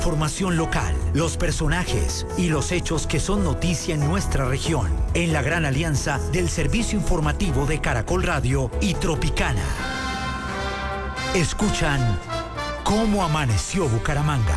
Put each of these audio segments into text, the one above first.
Formación local, los personajes y los hechos que son noticia en nuestra región, en la gran alianza del servicio informativo de Caracol Radio y Tropicana. Escuchan Cómo amaneció Bucaramanga.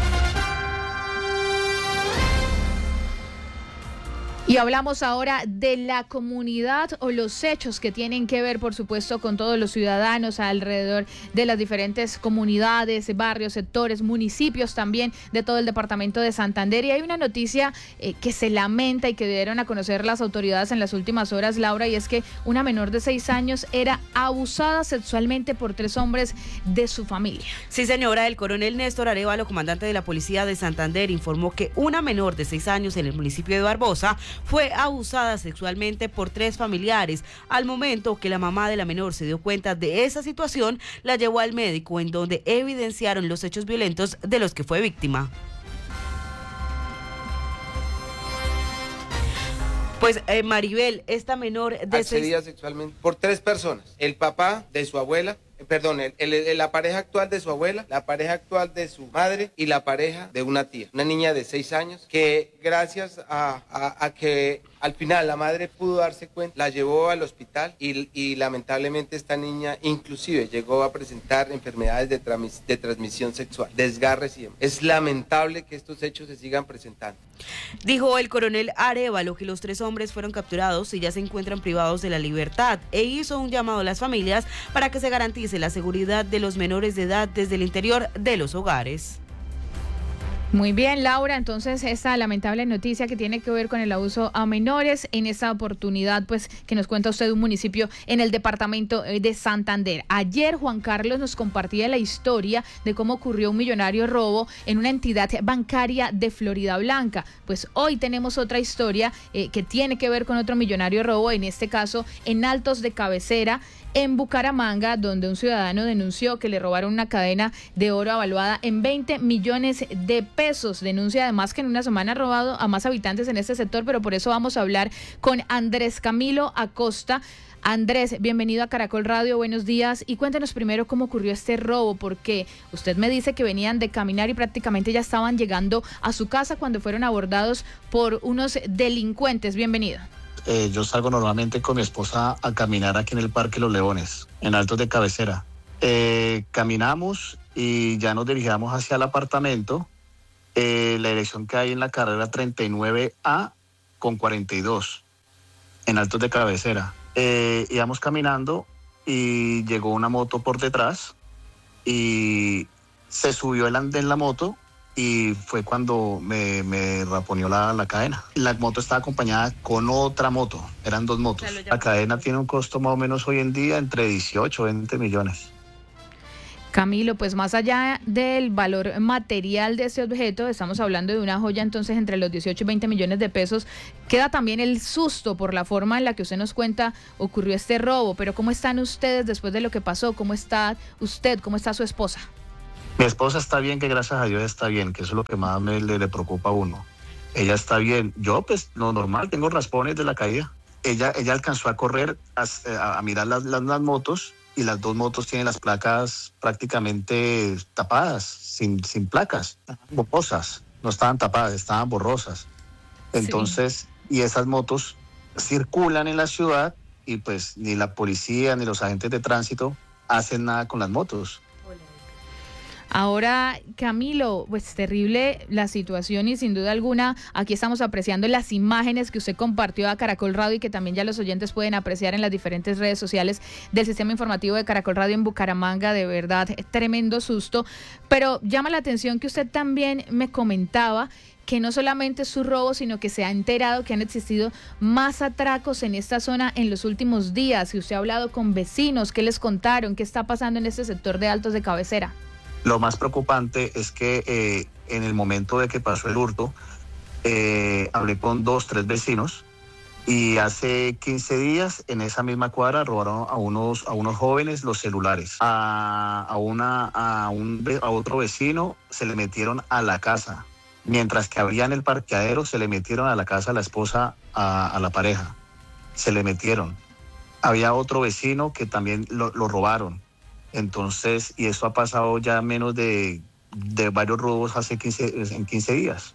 Y hablamos ahora de la comunidad o los hechos que tienen que ver, por supuesto, con todos los ciudadanos alrededor de las diferentes comunidades, barrios, sectores, municipios también de todo el departamento de Santander. Y hay una noticia que se lamenta y que dieron a conocer las autoridades en las últimas horas, Laura, y es que una menor de 6 años era abusada sexualmente por 3 hombres de su familia. Sí, señora, el coronel Néstor Arévalo, comandante de la Policía de Santander, informó que una menor de 6 años en el municipio de Barbosa fue abusada sexualmente por 3 familiares. Al momento que la mamá de la menor se dio cuenta de esa situación, la llevó al médico, en donde evidenciaron los hechos violentos de los que fue víctima. Pues Maribel, esta menor de accedía sexualmente por 3 personas: el papá de su abuela, la pareja actual de su abuela, la pareja actual de su madre y la pareja de una tía, una niña de 6 años, que gracias a que al final la madre pudo darse cuenta, la llevó al hospital y lamentablemente esta niña inclusive llegó a presentar enfermedades de transmisión sexual, desgarres y demás. Es lamentable que estos hechos se sigan presentando. Dijo el coronel Arévalo que los 3 hombres fueron capturados y ya se encuentran privados de la libertad, e hizo un llamado a las familias para que se garantice la seguridad de los menores de edad desde el interior de los hogares. Muy bien, Laura, entonces esta lamentable noticia que tiene que ver con el abuso a menores, en esta oportunidad pues que nos cuenta usted un municipio en el departamento de Santander. Ayer Juan Carlos nos compartía la historia de cómo ocurrió un millonario robo en una entidad bancaria de Florida Blanca. Pues hoy tenemos otra historia que tiene que ver con otro millonario robo, en este caso en Altos de Cabecera, en Bucaramanga, donde un ciudadano denunció que le robaron una cadena de oro avaluada en 20 millones de pesos. Denuncia además que en una semana ha robado a más habitantes en este sector, pero por eso vamos a hablar con Andrés Camilo Acosta. Andrés, bienvenido a Caracol Radio, buenos días, y cuéntenos primero cómo ocurrió este robo, porque usted me dice que venían de caminar y prácticamente ya estaban llegando a su casa cuando fueron abordados por unos delincuentes. Bienvenido. Yo salgo normalmente con mi esposa a caminar aquí en el Parque Los Leones, en Altos de Cabecera. Caminamos y ya nos dirigíamos hacia el apartamento, la dirección que hay en la carrera 39A con 42, en Altos de Cabecera. Íbamos caminando y llegó una moto por detrás y se subió el andén la moto, y fue cuando me raponeó la cadena. La moto estaba acompañada con otra moto, eran 2 motos. La cadena tiene un costo más o menos hoy en día entre 18 y 20 millones. Camilo, pues más allá del valor material de este objeto, estamos hablando de una joya entonces entre los 18 y 20 millones de pesos. Queda también el susto por la forma en la que usted nos cuenta ocurrió este robo, pero ¿cómo están ustedes después de lo que pasó? ¿Cómo está usted? ¿Cómo está su esposa? Mi esposa está bien, que gracias a Dios está bien, que eso es lo que más le preocupa a uno. Ella está bien. Yo, pues, lo normal, tengo raspones de la caída. Ella alcanzó a correr, a mirar las motos, y las 2 motos tienen las placas prácticamente tapadas, sin placas, borrosas. No estaban tapadas, estaban borrosas. Entonces, sí. Y esas motos circulan en la ciudad y pues ni la policía ni los agentes de tránsito hacen nada con las motos. Ahora, Camilo, pues terrible la situación y sin duda alguna aquí estamos apreciando las imágenes que usted compartió a Caracol Radio y que también ya los oyentes pueden apreciar en las diferentes redes sociales del sistema informativo de Caracol Radio en Bucaramanga. De verdad, tremendo susto, pero llama la atención que usted también me comentaba que no solamente es su robo, sino que se ha enterado que han existido más atracos en esta zona en los últimos días. Y usted ha hablado con vecinos, ¿qué les contaron? ¿Qué está pasando en este sector de Altos de Cabecera? Lo más preocupante es que en el momento de que pasó el hurto, hablé con 2-3 vecinos, y hace 15 días en esa misma cuadra robaron a unos jóvenes los celulares. A otro vecino se le metieron a la casa. Mientras que abrían el parqueadero, se le metieron a la casa a la esposa, a la pareja. Se le metieron. Había otro vecino que también lo robaron. Entonces, y eso ha pasado ya menos de de varios robos en 15 días.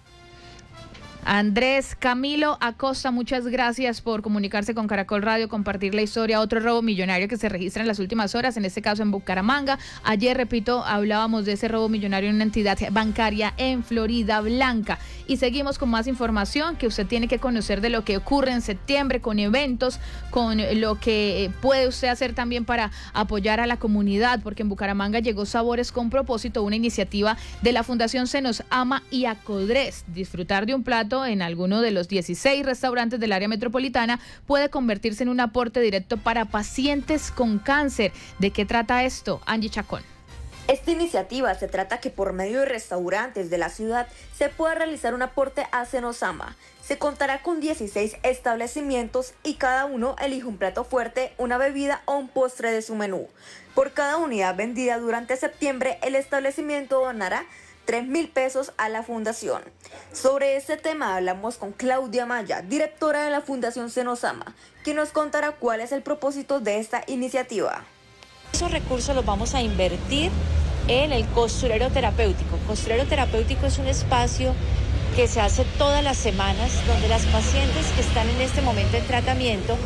Andrés Camilo Acosta, muchas gracias por comunicarse con Caracol Radio, compartir la historia. Otro robo millonario que se registra en las últimas horas, en este caso en Bucaramanga. Ayer, repito, hablábamos de ese robo millonario en una entidad bancaria en Florida Blanca. Y seguimos con más información que usted tiene que conocer de lo que ocurre en septiembre, con eventos, con lo que puede usted hacer también para apoyar a la comunidad, porque en Bucaramanga llegó Sabores con Propósito, una iniciativa de la Fundación Se Nos Ama y Acodres. Disfrutar de un plato en alguno de los 16 restaurantes del área metropolitana puede convertirse en un aporte directo para pacientes con cáncer. ¿De qué trata esto? Angie Chacón. Esta iniciativa se trata que por medio de restaurantes de la ciudad se pueda realizar un aporte a Se Nos Ama. Se contará con 16 establecimientos y cada uno elige un plato fuerte, una bebida o un postre de su menú. Por cada unidad vendida durante septiembre, el establecimiento donará 3.000 pesos a la fundación. Sobre este tema hablamos con Claudia Maya, directora de la Fundación Se Nos Ama, quien nos contará cuál es el propósito de esta iniciativa. Esos recursos los vamos a invertir en el costurero terapéutico. Costurero terapéutico es un espacio que se hace todas las semanas, donde las pacientes que están en este momento en tratamiento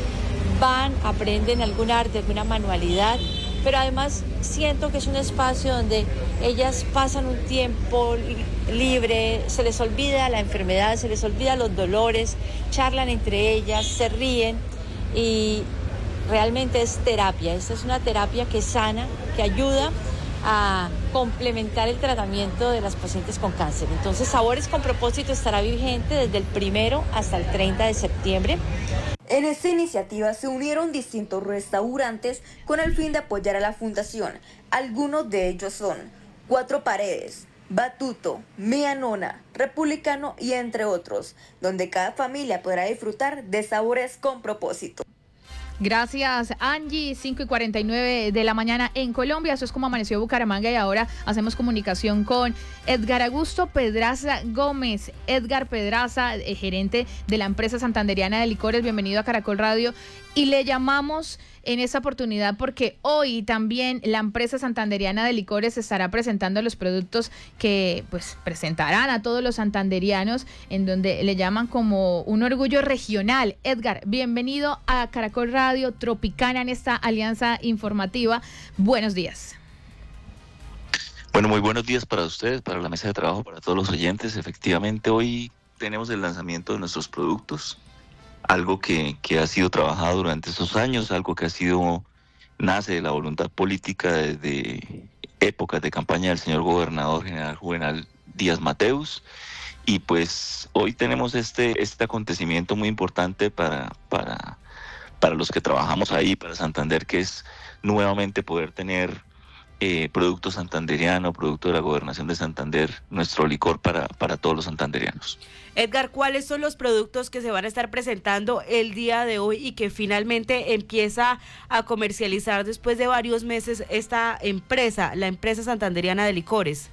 aprenden algún arte, alguna manualidad, pero además siento que es un espacio donde ellas pasan un tiempo libre, se les olvida la enfermedad, se les olvida los dolores, charlan entre ellas, se ríen y realmente es terapia. Esta es una terapia que sana, que ayuda a complementar el tratamiento de las pacientes con cáncer. Entonces, Sabores con Propósito estará vigente desde el 1 hasta el 30 de septiembre. En esta iniciativa se unieron distintos restaurantes con el fin de apoyar a la fundación. Algunos de ellos son Cuatro Paredes, Batuto, Mía Nona, Republicano y entre otros, donde cada familia podrá disfrutar de Sabores con Propósito. Gracias, Angie. 5:49 de la mañana en Colombia. Eso es como amaneció Bucaramanga y ahora hacemos comunicación con Edgar Augusto Pedraza Gómez. Edgar Pedraza, gerente de la empresa santanderiana de licores. Bienvenido a Caracol Radio. Y le llamamos en esta oportunidad porque hoy también la empresa santanderiana de licores estará presentando los productos que pues presentarán a todos los santanderianos, en donde le llaman como un orgullo regional. Edgar, bienvenido a Caracol Radio Tropicana en esta alianza informativa. Buenos días. Bueno, muy buenos días para ustedes, para la mesa de trabajo, para todos los oyentes. Efectivamente, hoy tenemos el lanzamiento de nuestros productos. Algo que ha sido trabajado durante estos años, algo que nace de la voluntad política desde épocas de campaña del señor gobernador general Juvenal Díaz Mateus, y pues hoy tenemos este acontecimiento muy importante para los que trabajamos ahí, para Santander, que es nuevamente poder tener producto santanderiano, producto de la gobernación de Santander, nuestro licor para todos los santanderianos. Edgar, ¿cuáles son los productos que se van a estar presentando el día de hoy y que finalmente empieza a comercializar después de varios meses esta empresa, la empresa santanderiana de licores?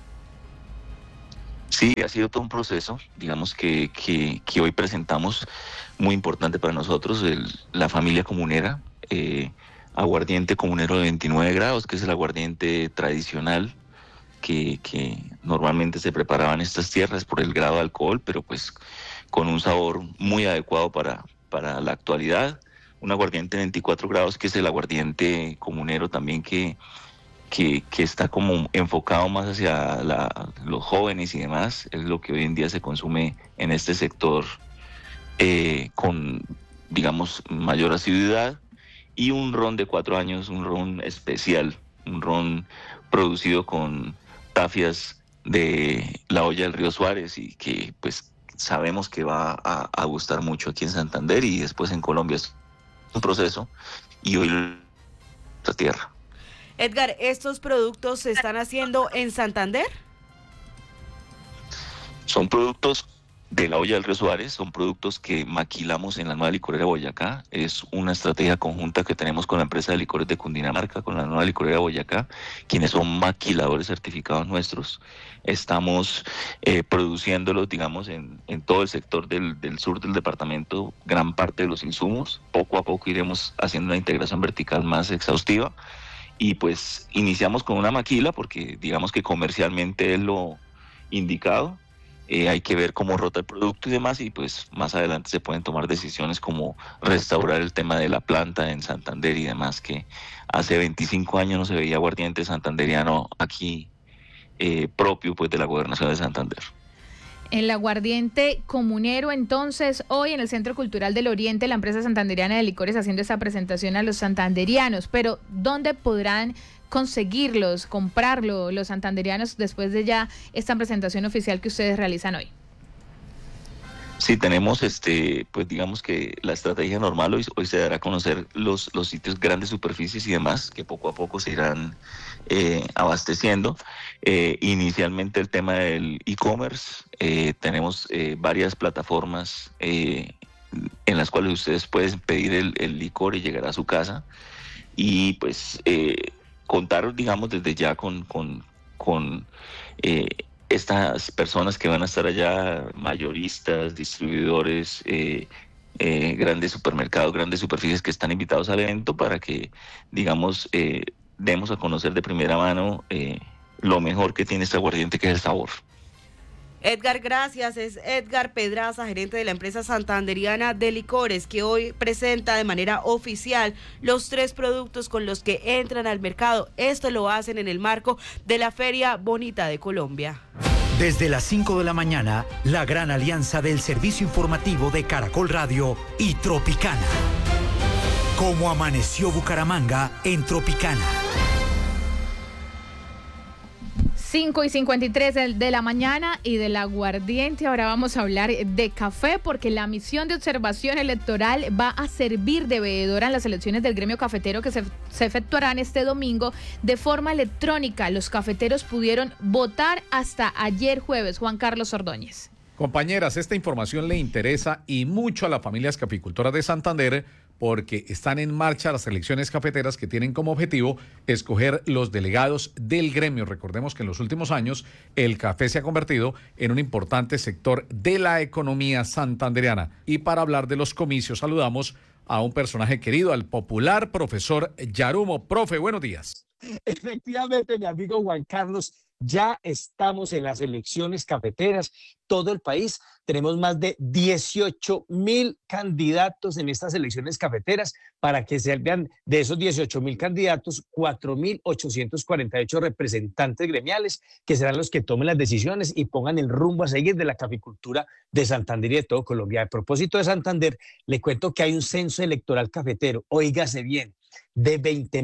Sí, ha sido todo un proceso, digamos que hoy presentamos, muy importante para nosotros, la familia comunera, aguardiente comunero de 29 grados, que es el aguardiente tradicional que normalmente se preparaba en estas tierras por el grado de alcohol, pero pues con un sabor muy adecuado para la actualidad. Un aguardiente de 24 grados, que es el aguardiente comunero también que está como enfocado más hacia los jóvenes y demás, es lo que hoy en día se consume en este sector con, digamos, mayor asiduidad. Y un ron de 4 años, un ron especial, un ron producido con tafias de la olla del río Suárez y que pues sabemos que va a gustar mucho aquí en Santander y después en Colombia. Es un proceso y hoy la tierra. Edgar, ¿estos productos se están haciendo en Santander? Son productos de la olla del río Suárez, son productos que maquilamos en la nueva licorera de Boyacá. Es una estrategia conjunta que tenemos con la empresa de licores de Cundinamarca, con la nueva licorera de Boyacá, quienes son maquiladores certificados nuestros. Estamos produciéndolos, digamos, en todo el sector del sur del departamento, gran parte de los insumos. Poco a poco iremos haciendo una integración vertical más exhaustiva y pues iniciamos con una maquila porque digamos que comercialmente es lo indicado. Hay que ver cómo rota el producto y demás, y pues más adelante se pueden tomar decisiones como restaurar el tema de la planta en Santander y demás, que hace 25 años no se veía aguardiente santanderiano aquí propio pues de la gobernación de Santander. El aguardiente comunero, entonces, hoy en el Centro Cultural del Oriente, la empresa santanderiana de licores haciendo esta presentación a los santanderianos, pero ¿dónde podrán conseguirlos, comprarlo los santanderianos después de ya esta presentación oficial que ustedes realizan hoy? Sí, tenemos pues digamos que la estrategia normal hoy se dará a conocer los sitios, grandes superficies y demás, que poco a poco se irán abasteciendo. Inicialmente el tema del e-commerce, tenemos varias plataformas en las cuales ustedes pueden pedir el licor y llegará a su casa, y pues contar, digamos, desde ya con estas personas que van a estar allá, mayoristas, distribuidores, grandes supermercados, grandes superficies que están invitados al evento para que, digamos, demos a conocer de primera mano lo mejor que tiene este aguardiente, que es el sabor. Edgar, gracias. Es Edgar Pedraza, gerente de la empresa santanderiana de licores, que hoy presenta de manera oficial los 3 productos con los que entran al mercado. Esto lo hacen en el marco de la Feria Bonita de Colombia. Desde las 5 de la mañana, la gran alianza del servicio informativo de Caracol Radio y Tropicana. Cómo amaneció Bucaramanga en Tropicana. 5:53 de la mañana y del aguardiente. Ahora vamos a hablar de café, porque la misión de observación electoral va a servir de veedora en las elecciones del gremio cafetero que se efectuarán este domingo de forma electrónica. Los cafeteros pudieron votar hasta ayer jueves. Juan Carlos Ordóñez. Compañeras, esta información le interesa y mucho a las familias caficultoras de Santander, porque están en marcha las elecciones cafeteras que tienen como objetivo escoger los delegados del gremio. Recordemos que en los últimos años el café se ha convertido en un importante sector de la economía santandereana. Y para hablar de los comicios saludamos a un personaje querido, al popular profesor Yarumo. Profe, buenos días. Efectivamente, mi amigo Juan Carlos, ya estamos en las elecciones cafeteras. Todo el país, tenemos más de 18.000 candidatos en estas elecciones cafeteras. Para que se vean, de esos 18.000 candidatos, 4.848 representantes gremiales, que serán los que tomen las decisiones y pongan el rumbo a seguir de la caficultura de Santander y de todo Colombia. A propósito de Santander, le cuento que hay un censo electoral cafetero, óigase bien, de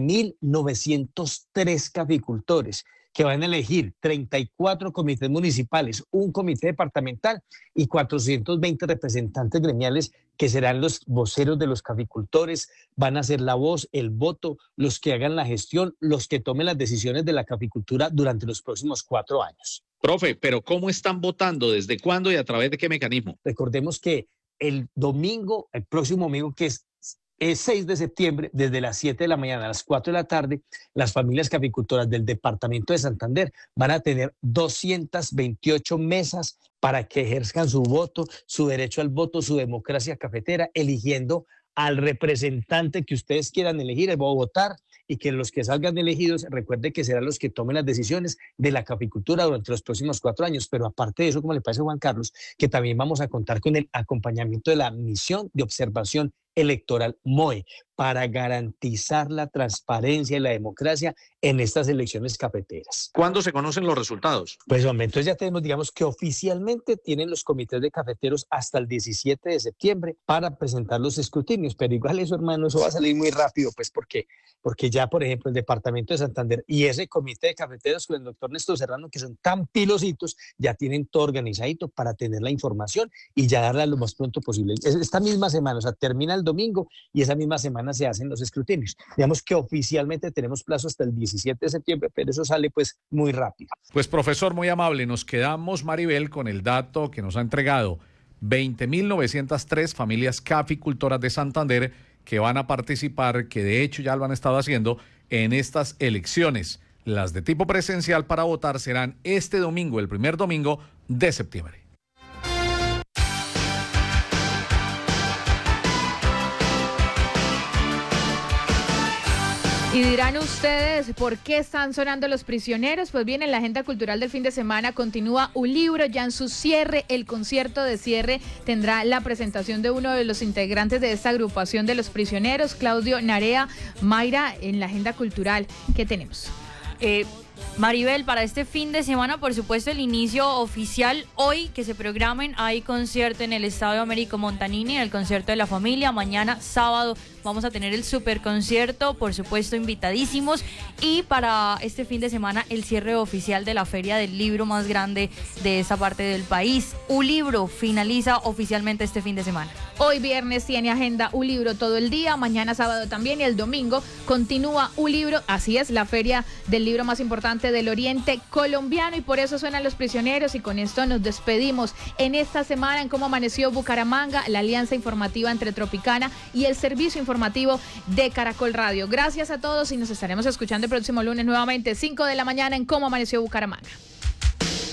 20.903 caficultores, que van a elegir 34 comités municipales, un comité departamental y 420 representantes gremiales que serán los voceros de los caficultores, van a ser la voz, el voto, los que hagan la gestión, los que tomen las decisiones de la caficultura durante los próximos 4 años. Profe, pero ¿cómo están votando? ¿Desde cuándo y a través de qué mecanismo? Recordemos que el domingo, el próximo domingo, que es 6 de septiembre, desde las 7 de la mañana a las 4 de la tarde, las familias caficultoras del departamento de Santander van a tener 228 mesas para que ejerzan su voto, su derecho al voto, su democracia cafetera, eligiendo al representante que ustedes quieran elegir o votar, y que los que salgan elegidos, recuerde que serán los que tomen las decisiones de la caficultura durante los próximos 4 años. Pero aparte de eso, como le parece, Juan Carlos, que también vamos a contar con el acompañamiento de la misión de observación electoral MOE para garantizar la transparencia y la democracia en estas elecciones cafeteras. ¿Cuándo se conocen los resultados? Pues hombre, entonces ya tenemos, digamos que oficialmente tienen los comités de cafeteros hasta el 17 de septiembre para presentar los escrutinios, pero igual eso, hermano, eso va a salir muy rápido, pues porque ya, por ejemplo, el departamento de Santander y ese comité de cafeteros con el doctor Néstor Serrano, que son tan pilositos, ya tienen todo organizadito para tener la información y ya darla lo más pronto posible. Esta misma semana, o sea, termina el domingo y esa misma semana se hacen los escrutinios. Digamos que oficialmente tenemos plazo hasta el 17 de septiembre, pero eso sale pues muy rápido. Pues profesor, muy amable, nos quedamos, Maribel, con el dato que nos ha entregado 20.903 familias caficultoras de Santander que van a participar, que de hecho ya lo han estado haciendo en estas elecciones. Las de tipo presencial para votar serán este domingo, el primer domingo de septiembre. Y dirán ustedes, ¿por qué están sonando Los Prisioneros? Pues bien, en la agenda cultural del fin de semana continúa Un Libro, ya en su cierre, el concierto de cierre tendrá la presentación de uno de los integrantes de esta agrupación de Los Prisioneros, Claudio Narea. Mayra, en la agenda cultural, ¿qué tenemos? Maribel, para este fin de semana, por supuesto, el inicio oficial hoy que se programen. Hay concierto en el Estadio Américo Montanini, el concierto de la familia. Mañana, sábado, vamos a tener el super concierto, por supuesto, invitadísimos. Y para este fin de semana, el cierre oficial de la feria del libro más grande de esa parte del país. Un Libro finaliza oficialmente este fin de semana. Hoy viernes tiene agenda Un Libro todo el día, mañana sábado también, y el domingo continúa Un Libro. Así es, la feria del libro más importante del oriente colombiano, y por eso suenan Los Prisioneros. Y con esto nos despedimos en esta semana en Cómo Amaneció Bucaramanga, la alianza informativa entre Tropicana y el servicio informativo de Caracol Radio. Gracias a todos y nos estaremos escuchando el próximo lunes nuevamente 5 de la mañana en Cómo Amaneció Bucaramanga.